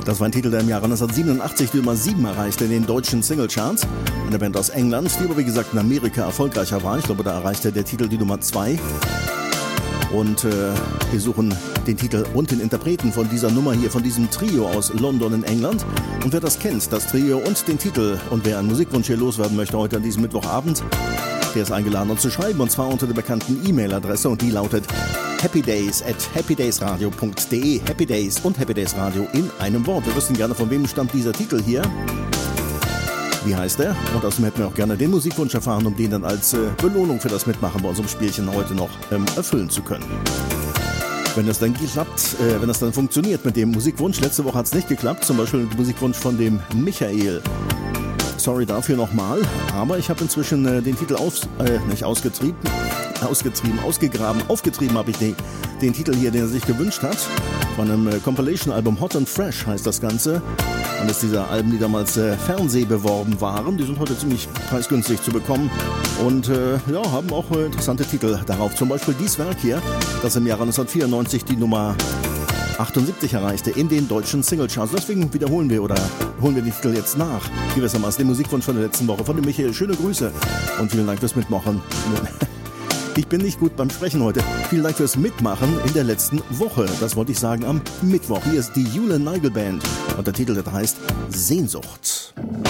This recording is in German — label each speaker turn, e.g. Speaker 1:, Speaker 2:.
Speaker 1: Das war ein Titel, der im Jahre 1987 die Nummer 7 erreichte in den deutschen Singlecharts. Eine Band aus England, die aber wie gesagt in Amerika erfolgreicher war. Ich glaube, da erreichte der Titel die Nummer 2. Und wir suchen den Titel und den Interpreten von dieser Nummer hier, von diesem Trio aus London in England. Und wer das kennt, das Trio und den Titel, und wer einen Musikwunsch hier loswerden möchte heute an diesem Mittwochabend, der ist eingeladen, uns zu schreiben, und zwar unter der bekannten E-Mail-Adresse, und die lautet happydays@happydaysradio.de. Happy Days und Happy Days Radio in einem Wort. Wir wüssten gerne, von wem stammt dieser Titel hier. Wie heißt er? Und außerdem hätten wir auch gerne den Musikwunsch erfahren, um den dann als Belohnung für das Mitmachen bei unserem Spielchen heute noch erfüllen zu können. Wenn das dann klappt, wenn das dann funktioniert mit dem Musikwunsch, letzte Woche hat es nicht geklappt, zum Beispiel der Musikwunsch von dem Michael. Sorry dafür nochmal, aber ich habe inzwischen den Titel aufgetrieben habe ich den Titel hier, den er sich gewünscht hat. Von einem Compilation-Album Hot and Fresh heißt das Ganze. Und ist dieser Alben, die damals fernsehbeworben waren. Die sind heute ziemlich preisgünstig zu bekommen. Und haben auch interessante Titel darauf. Zum Beispiel dieses Werk hier, das im Jahre 1994 die Nummer 78 erreichte in den deutschen Singlecharts. Deswegen holen wir den Titel jetzt nach. Gewissermaßen den Musikwunsch von der letzten Woche von dem Michael. Schöne Grüße und vielen Dank fürs Mitmachen. Ich bin nicht gut beim Sprechen heute. Vielen Dank fürs Mitmachen in der letzten Woche. Das wollte ich sagen am Mittwoch. Hier ist die Jule Nigel Band und der Titel, der heißt Sehnsucht.